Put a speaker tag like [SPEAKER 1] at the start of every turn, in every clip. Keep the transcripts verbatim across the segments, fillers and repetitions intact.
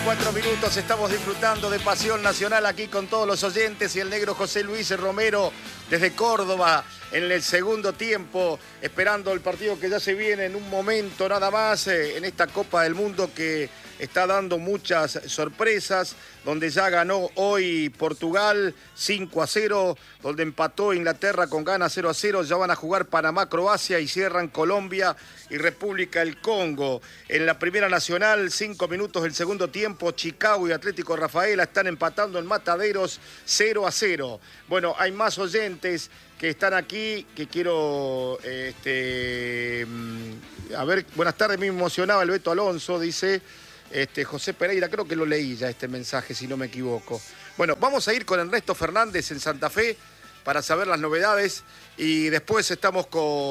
[SPEAKER 1] Cuatro minutos, estamos disfrutando de Pasión Nacional aquí con todos los oyentes y el negro José Luis Romero desde Córdoba en el segundo tiempo, esperando el partido que ya se viene en un momento nada más eh, en esta Copa del Mundo que está dando muchas sorpresas, donde ya ganó hoy Portugal cinco a cero, donde empató Inglaterra con ganas cero a cero, ya van a jugar Panamá, Croacia y cierran Colombia y República del Congo. En la Primera Nacional, cinco minutos del segundo tiempo, Chicago y Atlético Rafaela están empatando en Mataderos cero a cero. Bueno, hay más oyentes que están aquí, que quiero, este, a ver, buenas tardes, me emocionaba el Beto Alonso, dice este, José Pereira, creo que lo leí ya este mensaje, si no me equivoco. Bueno, vamos a ir con Ernesto Fernández en Santa Fe para saber las novedades y después estamos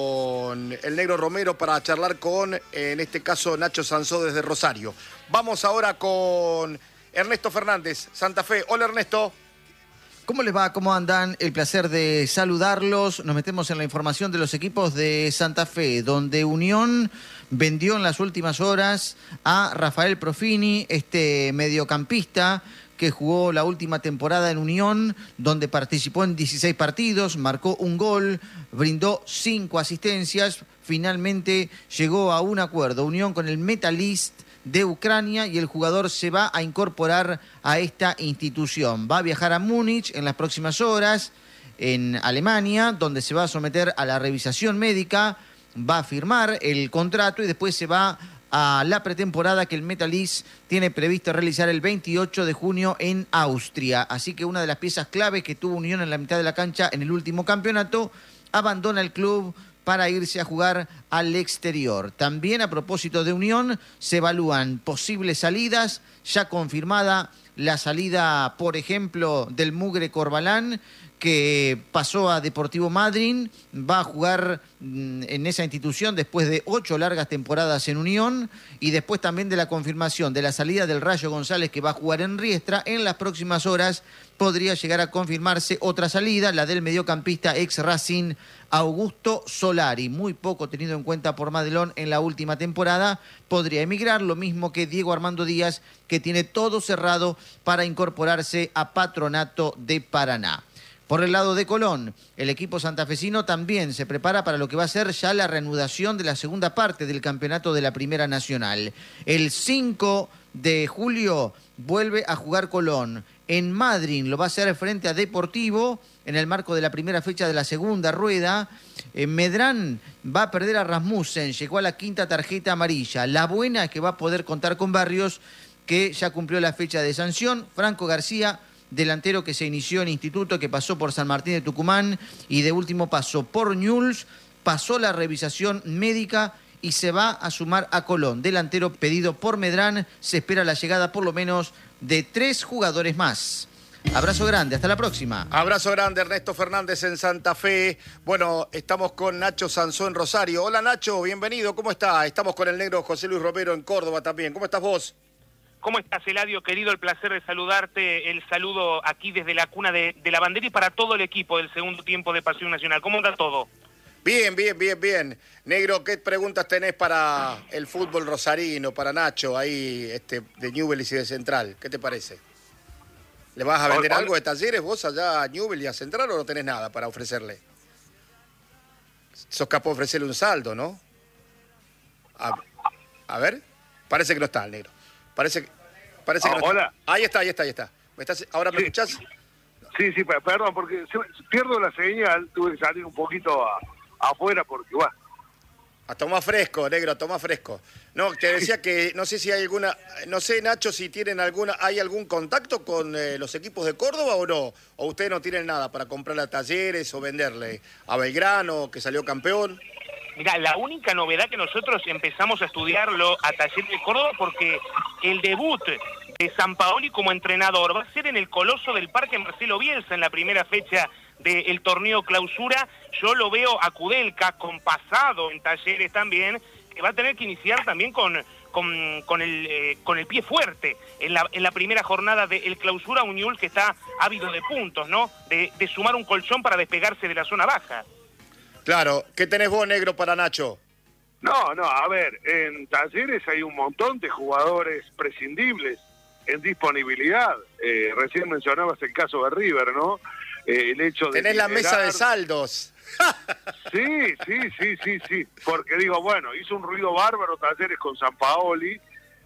[SPEAKER 1] con el negro Romero para charlar con, en este caso, Nacho Sansó desde Rosario. Vamos ahora con Ernesto Fernández, Santa Fe. Hola, Ernesto.
[SPEAKER 2] ¿Cómo les va? ¿Cómo andan? El placer de saludarlos. Nos metemos en la información de los equipos de Santa Fe, donde Unión vendió en las últimas horas a Rafael Profini, este mediocampista que jugó la última temporada en Unión, donde participó en dieciséis partidos, marcó un gol, brindó cinco asistencias, finalmente llegó a un acuerdo, Unión con el Metalist de Ucrania, y el jugador se va a incorporar a esta institución. Va a viajar a Múnich en las próximas horas, en Alemania, donde se va a someter a la revisación médica, va a firmar el contrato y después se va a la pretemporada que el Metalist tiene previsto realizar el veintiocho de junio en Austria. Así que una de las piezas claves que tuvo Unión en la mitad de la cancha en el último campeonato abandona el club para irse a jugar al exterior. También a propósito de Unión, se evalúan posibles salidas, ya confirmada la salida, por ejemplo, del Mugre Corbalán, que pasó a Deportivo Madryn, va a jugar en esa institución después de ocho largas temporadas en Unión, y después también de la confirmación de la salida del Rayo González, que va a jugar en Riestra. En las próximas horas podría llegar a confirmarse otra salida, la del mediocampista ex Racing Augusto Solari, muy poco tenido en cuenta por Madelón en la última temporada, podría emigrar, lo mismo que Diego Armando Díaz, que tiene todo cerrado para incorporarse a Patronato de Paraná. Por el lado de Colón, el equipo santafesino también se prepara para lo que va a ser ya la reanudación de la segunda parte del campeonato de la Primera Nacional. El cinco de julio vuelve a jugar Colón. En Madryn lo va a hacer frente a Deportivo en el marco de la primera fecha de la segunda rueda. En Medrán va a perder a Rasmussen, llegó a la quinta tarjeta amarilla. La buena es que va a poder contar con Barrios, que ya cumplió la fecha de sanción. Franco García, delantero que se inició en Instituto, que pasó por San Martín de Tucumán y de último pasó por Newell's, pasó la revisación médica y se va a sumar a Colón. Delantero pedido por Medrán, se espera la llegada por lo menos de tres jugadores más. Abrazo grande, hasta la próxima.
[SPEAKER 1] Abrazo grande, Ernesto Fernández en Santa Fe. Bueno, estamos con Nacho Sansó en Rosario. Hola Nacho, bienvenido, ¿cómo está? Estamos con el negro José Luis Romero en Córdoba también. ¿Cómo estás vos?
[SPEAKER 3] ¿Cómo estás, Eladio? Querido, el placer de saludarte. El saludo aquí desde la cuna de, de la bandera y para todo el equipo del segundo tiempo de Pasión Nacional. ¿Cómo anda todo?
[SPEAKER 1] Bien, bien, bien, bien. Negro, ¿qué preguntas tenés para el fútbol rosarino, para Nacho, ahí este, de Newell's y de Central? ¿Qué te parece? ¿Le vas a vender algo de Talleres vos allá a Newell's y a Central o no tenés nada para ofrecerle? Sos capaz de ofrecerle un saldo, ¿no? A, a ver, parece que no está el negro. Parece, parece que
[SPEAKER 4] oh,
[SPEAKER 1] no
[SPEAKER 4] hola.
[SPEAKER 1] Está. Ahí está, ahí está, ahí está. ¿Me estás, ¿Ahora me
[SPEAKER 4] Sí.
[SPEAKER 1] escuchás?
[SPEAKER 4] Sí, sí, perdón, porque pierdo la señal, tuve que salir un poquito a, afuera porque, bueno.
[SPEAKER 1] A tomar fresco, negro, a tomar fresco. No, te decía que no sé si hay alguna, no sé, Nacho, si tienen alguna, ¿hay algún contacto con eh, los equipos de Córdoba o no? ¿O ustedes no tienen nada para comprarle a Talleres o venderle a Belgrano, que salió campeón?
[SPEAKER 3] Mirá, la única novedad que nosotros empezamos a estudiarlo a Talleres de Córdoba, porque el debut de Sampaoli como entrenador va a ser en el Coloso del Parque Marcelo Bielsa en la primera fecha del torneo clausura. Yo lo veo a Kudelka con pasado en Talleres también, que va a tener que iniciar también con, con, con, el, eh, con el pie fuerte en la, en la primera jornada del clausura. Un Newell's que está ávido de puntos, ¿no? De, de sumar un colchón para despegarse de la zona baja.
[SPEAKER 1] Claro, ¿qué tenés vos, negro, para Nacho?
[SPEAKER 4] No, no, a ver, en Talleres hay un montón de jugadores prescindibles en disponibilidad. Eh, recién mencionabas el caso de River, ¿no? Eh, el hecho de
[SPEAKER 1] Tenés la
[SPEAKER 4] liderar...
[SPEAKER 1] mesa de saldos.
[SPEAKER 4] Sí, sí, sí, sí, sí. Porque digo, bueno, hizo un ruido bárbaro Talleres con Sampaoli,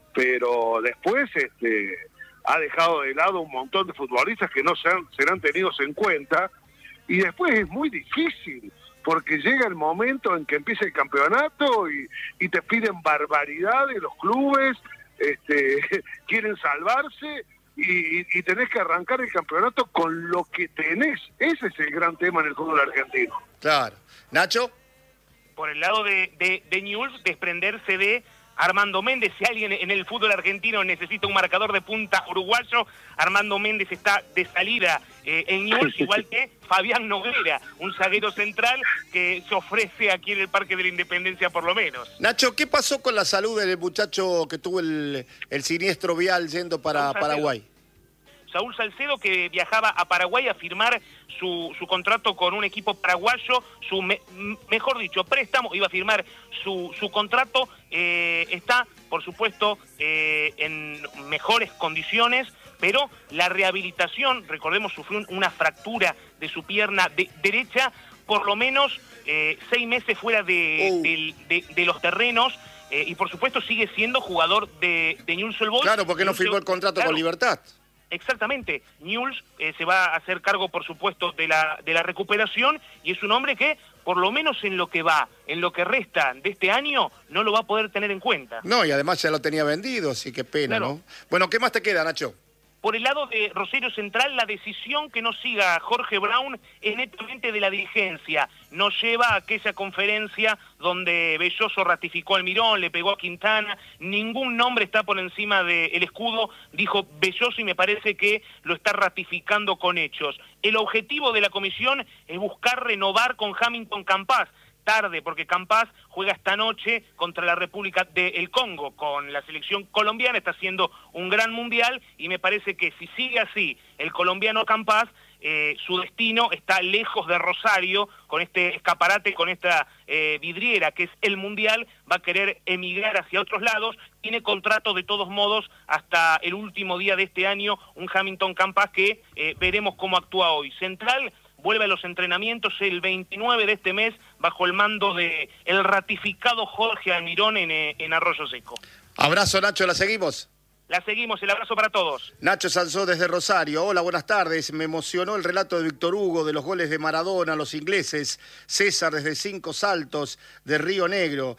[SPEAKER 4] pero después este, ha dejado de lado un montón de futbolistas que no serán, serán tenidos en cuenta. Y después es muy difícil, porque llega el momento en que empieza el campeonato y, y te piden barbaridades los clubes, este, quieren salvarse y, y, y tenés que arrancar el campeonato con lo que tenés. Ese es el gran tema en el fútbol argentino.
[SPEAKER 1] Claro. Nacho.
[SPEAKER 3] Por el lado de, de, de Newell's, desprenderse de Armando Méndez. Si alguien en el fútbol argentino necesita un marcador de punta uruguayo, Armando Méndez está de salida eh, en Newell's, igual que Fabián Noguera, un zaguero central que se ofrece aquí en el Parque de la Independencia por lo menos.
[SPEAKER 1] Nacho, ¿qué pasó con la salud del muchacho que tuvo el, el siniestro vial yendo para Paraguay?
[SPEAKER 3] Saúl Salcedo, que viajaba a Paraguay a firmar su, su contrato con un equipo paraguayo, su me, mejor dicho, préstamo, iba a firmar su, su contrato, eh, está, por supuesto, eh, en mejores condiciones, pero la rehabilitación, recordemos, sufrió una fractura de su pierna de, derecha, por lo menos eh, seis meses fuera de, uh. de, de, de los terrenos, eh, y por supuesto sigue siendo jugador de, de Newell's Old Boys.
[SPEAKER 1] Claro, porque no firmó el contrato claro. con Libertad.
[SPEAKER 3] Exactamente, Newell's eh, se va a hacer cargo, por supuesto, de la, de la recuperación, y es un hombre que, por lo menos en lo que va, en lo que resta de este año, no lo va a poder tener en cuenta.
[SPEAKER 1] No, y además ya lo tenía vendido, así que pena, claro. ¿no? Bueno, ¿qué más te queda, Nacho?
[SPEAKER 3] Por el lado de Rosario Central, la decisión que no siga Jorge Brown es netamente de la dirigencia. Nos lleva a aquella conferencia donde Belloso ratificó al Mirón, le pegó a Quintana. Ningún nombre está por encima del escudo, dijo Belloso, y me parece que lo está ratificando con hechos. El objetivo de la comisión es buscar renovar con Hamilton Campas. Tarde, porque Campas juega esta noche contra la República del Congo con la selección colombiana, está haciendo un gran mundial, y me parece que si sigue así el colombiano Campas, eh, su destino está lejos de Rosario, con este escaparate, con esta eh, vidriera que es el mundial, va a querer emigrar hacia otros lados. Tiene contrato de todos modos hasta el último día de este año, un Hamilton Campas que eh, veremos cómo actúa hoy. Central vuelve a los entrenamientos el veintinueve de este mes bajo el mando de el ratificado Jorge Almirón en, en Arroyo Seco.
[SPEAKER 1] Abrazo, Nacho, ¿la seguimos?
[SPEAKER 3] La seguimos, el abrazo para todos.
[SPEAKER 1] Nacho Sansó desde Rosario. Hola, buenas tardes. Me emocionó el relato de Víctor Hugo de los goles de Maradona, los ingleses. César desde Cinco Saltos, de Río Negro.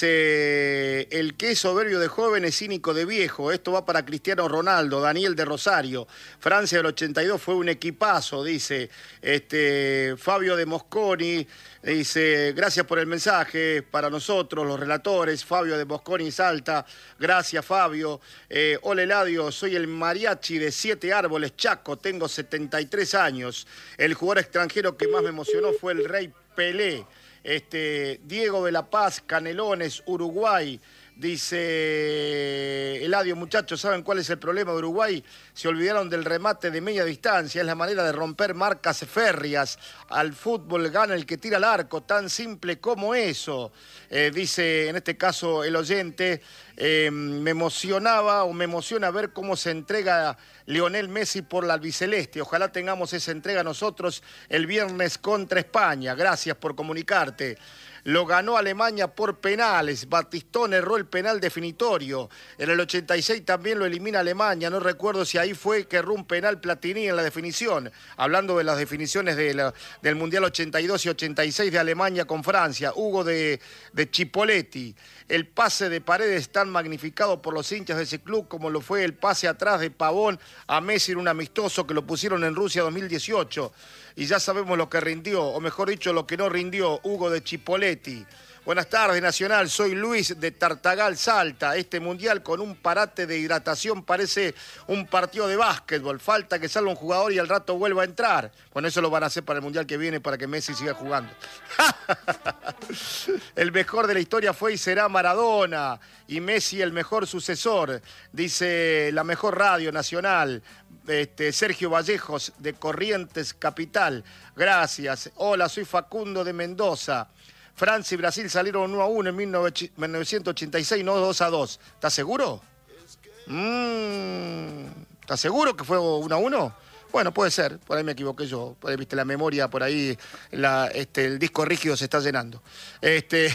[SPEAKER 1] Dice, el que es soberbio de joven es cínico de viejo. Esto va para Cristiano Ronaldo. Daniel de Rosario. Francia del ochenta y dos fue un equipazo, dice. Este, Fabio de Mosconi. Dice, gracias por el mensaje para nosotros, los relatores. Fabio de Mosconi Salta. Gracias, Fabio. Eh, hola, Eladio, soy el mariachi de Siete Árboles, Chaco, tengo setenta y tres años. El jugador extranjero que más me emocionó fue el Rey Pelé. Este, Diego de la Paz, Canelones, Uruguay. Dice Eladio, muchachos, ¿saben cuál es el problema de Uruguay? Se olvidaron del remate de media distancia, es la manera de romper marcas férreas. Al fútbol gana el que tira al arco, tan simple como eso. Eh, dice en este caso el oyente, eh, me emocionaba o me emociona ver cómo se entrega Lionel Messi por la albiceleste. Ojalá tengamos esa entrega nosotros el viernes contra España. Gracias por comunicarte. Lo ganó Alemania por penales. Batistón erró el penal definitorio. En el ochenta y seis también lo elimina Alemania. No recuerdo si ahí fue que erró un penal Platini en la definición. Hablando de las definiciones de la, del Mundial ochenta y dos y ochenta y seis de Alemania con Francia. Hugo de, de Chipoletti. El pase de Paredes tan magnificado por los hinchas de ese club como lo fue el pase atrás de Pavón a Messi en un amistoso que lo pusieron en Rusia dos mil dieciocho. Y ya sabemos lo que rindió, o mejor dicho, lo que no rindió, Hugo de Chipoletti. Buenas tardes, Nacional. Soy Luis de Tartagal, Salta. Este mundial con un parate de hidratación parece un partido de básquetbol. Falta que salga un jugador y al rato vuelva a entrar. Bueno, eso lo van a hacer para el mundial que viene, para que Messi siga jugando. El mejor de la historia fue y será Maradona. Y Messi el mejor sucesor. Dice la mejor radio nacional. Este, Sergio Vallejos de Corrientes Capital. Gracias. Hola, soy Facundo de Mendoza. Francia y Brasil salieron uno a uno en mil novecientos ochenta y seis, no dos a dos. ¿Estás seguro? Mm, ¿Estás seguro que fue uno a uno? Bueno, puede ser, por ahí me equivoqué yo, por ahí viste la memoria, por ahí la, este, el disco rígido se está llenando. Este,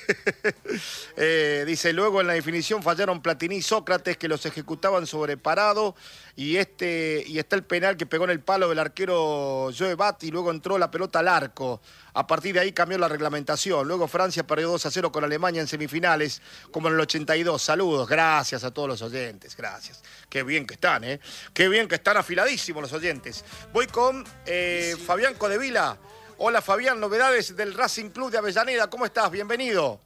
[SPEAKER 1] eh, dice, luego en la definición fallaron Platini y Sócrates, que los ejecutaban sobre parado, y, este, y está el penal que pegó en el palo del arquero Joe Bat, y luego entró la pelota al arco. A partir de ahí cambió la reglamentación. Luego Francia perdió dos a cero con Alemania en semifinales, como en el ochenta y dos. Saludos, gracias a todos los oyentes, gracias. Qué bien que están, ¿eh? Qué bien que están afiladísimos los oyentes. Voy con eh, Fabián Codevila. Hola Fabián, novedades del Racing Club de Avellaneda. ¿Cómo estás? Bienvenido.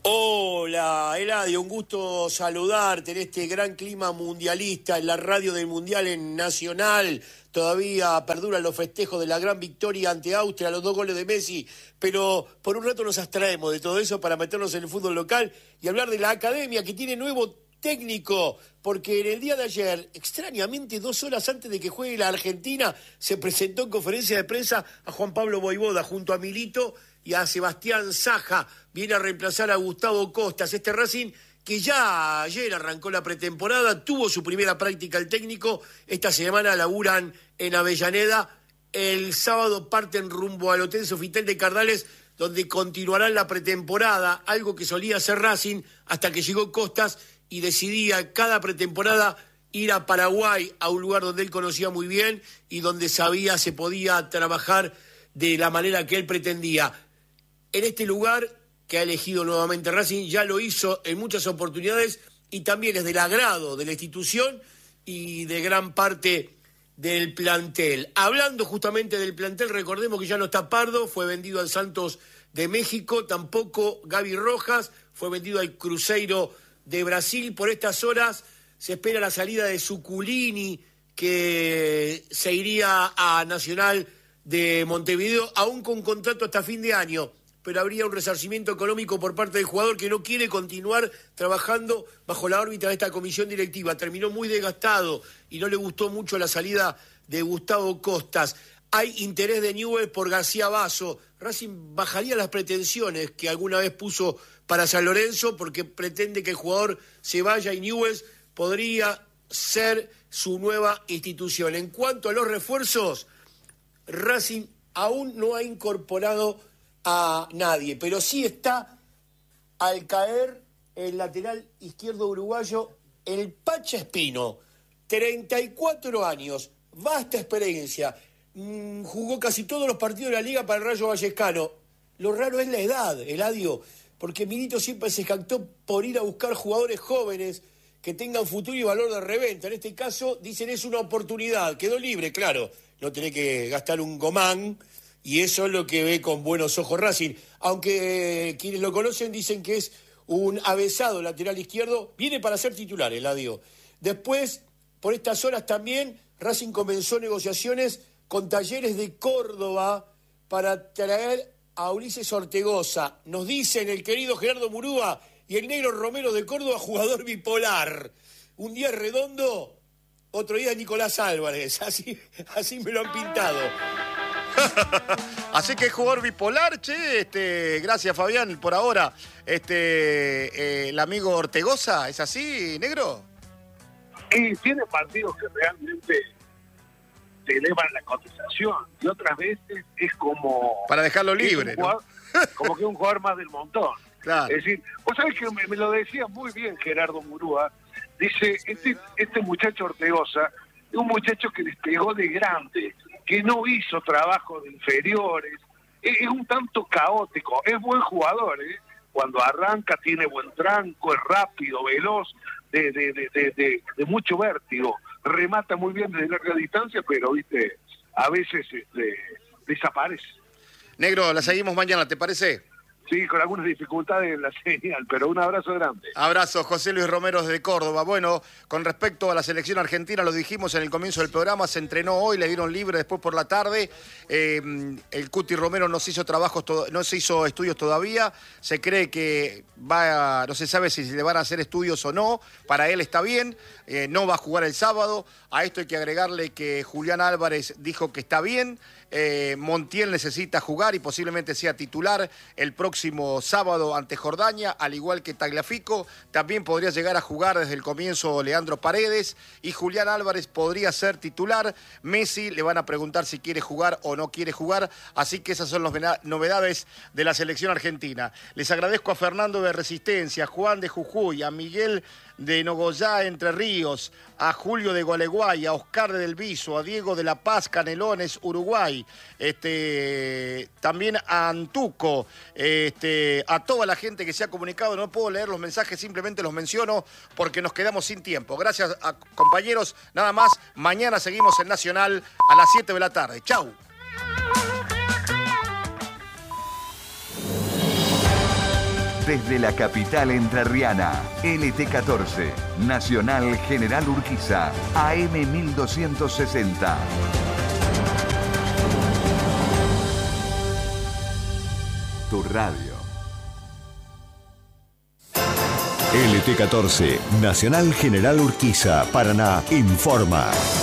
[SPEAKER 5] Hola, Eladio, un gusto saludarte en este gran clima mundialista, en la radio del Mundial en Nacional. Todavía perduran los festejos de la gran victoria ante Austria, los dos goles de Messi, pero por un rato nos abstraemos de todo eso para meternos en el fútbol local y hablar de la academia que tiene nuevo técnico, porque en el día de ayer, extrañamente dos horas antes de que juegue la Argentina, se presentó en conferencia de prensa a Juan Pablo Vojvoda junto a Milito y a Sebastián Saja. Viene a reemplazar a Gustavo Costas, este Racing que ya ayer arrancó la pretemporada, tuvo su primera práctica el técnico, esta semana laburan en Avellaneda, el sábado parten rumbo al Hotel Sofitel de Cardales, donde continuarán la pretemporada, algo que solía hacer Racing hasta que llegó Costas y decidía cada pretemporada ir a Paraguay, a un lugar donde él conocía muy bien y donde sabía se podía trabajar de la manera que él pretendía. En este lugar que ha elegido nuevamente Racing, ya lo hizo en muchas oportunidades y también es del agrado de la institución y de gran parte del plantel. Hablando justamente del plantel, recordemos que ya no está Pardo, fue vendido al Santos de México, tampoco Gaby Rojas, fue vendido al Cruzeiro de Brasil. Por estas horas se espera la salida de Zuculini, que se iría a Nacional de Montevideo, aún con contrato hasta fin de año, pero habría un resarcimiento económico por parte del jugador que no quiere continuar trabajando bajo la órbita de esta comisión directiva. Terminó muy desgastado y no le gustó mucho la salida de Gustavo Costas. Hay interés de Newell's por García Basso. Racing bajaría las pretensiones que alguna vez puso para San Lorenzo porque pretende que el jugador se vaya y Newell's podría ser su nueva institución. En cuanto a los refuerzos, Racing aún no ha incorporado a nadie, pero sí está al caer el lateral izquierdo uruguayo, el Pacha Espino, treinta y cuatro años, vasta experiencia, mm, jugó casi todos los partidos de la liga para el Rayo Vallecano. Lo raro es la edad, Eladio, porque Milito siempre se jactó por ir a buscar jugadores jóvenes que tengan futuro y valor de reventa. En este caso, dicen, es una oportunidad, quedó libre, claro, no tenés que gastar un gomán. Y eso es lo que ve con buenos ojos Racing. Aunque eh, quienes lo conocen dicen que es un avesado lateral izquierdo, viene para ser titular, Eladio. Después, por estas horas también, Racing comenzó negociaciones con Talleres de Córdoba para traer a Ulises Ortegoza. Nos dicen el querido Gerardo Murúa y el negro Romero de Córdoba, jugador bipolar. Un día redondo, otro día Nicolás Álvarez. Así, así me lo han pintado.
[SPEAKER 1] Así que es jugador bipolar, che, este, gracias Fabián por ahora. Este, eh, el amigo Ortegoza, ¿es así, negro?
[SPEAKER 4] Y tiene partidos que realmente te elevan la cotización y otras veces es como...
[SPEAKER 1] Para dejarlo libre,
[SPEAKER 4] jugador, ¿no? Como que un jugador más del montón.
[SPEAKER 1] Claro.
[SPEAKER 4] Es decir, vos sabés que me, me lo decía muy bien Gerardo Murúa, dice, este, este muchacho Ortegoza es un muchacho que despegó de grande, que no hizo trabajo de inferiores, es, es un tanto caótico, es buen jugador, ¿eh? Cuando arranca tiene buen tranco, es rápido, veloz, de, de, de, de, de, de mucho vértigo, remata muy bien desde larga distancia, pero viste, a veces este, desaparece.
[SPEAKER 1] Negro, la seguimos mañana, ¿te parece?
[SPEAKER 4] Sí, con algunas dificultades en la señal, pero un abrazo grande.
[SPEAKER 1] Abrazo, José Luis Romero desde Córdoba. Bueno, con respecto a la selección argentina, lo dijimos en el comienzo del programa, se entrenó hoy, le dieron libre después por la tarde. Eh, el Cuti Romero no se hizo trabajos, no se hizo estudios todavía. Se cree que va, a, no se sabe si le van a hacer estudios o no. Para él está bien, eh, no va a jugar el sábado. A esto hay que agregarle que Julián Álvarez dijo que está bien. Eh, Montiel necesita jugar y posiblemente sea titular el próximo próximo sábado ante Jordania, al igual que Tagliafico. También podría llegar a jugar desde el comienzo Leandro Paredes y Julián Álvarez podría ser titular. Messi le van a preguntar si quiere jugar o no quiere jugar, así que esas son las novedades de la selección argentina. Les agradezco a Fernando de Resistencia, a Juan de Jujuy, a Miguel de Nogoyá, Entre Ríos, a Julio de Gualeguay, a Oscar de Del Viso, a Diego de La Paz, Canelones, Uruguay, este, también a Antuco, este, a toda la gente que se ha comunicado. No puedo leer los mensajes, simplemente los menciono porque nos quedamos sin tiempo. Gracias a compañeros, nada más. Mañana seguimos en Nacional a las siete de la tarde. Chau.
[SPEAKER 6] Desde la capital entrerriana, L T catorce, Nacional General Urquiza, A M mil doscientos sesenta. Tu radio.
[SPEAKER 7] L T catorce, Nacional General Urquiza, Paraná, informa.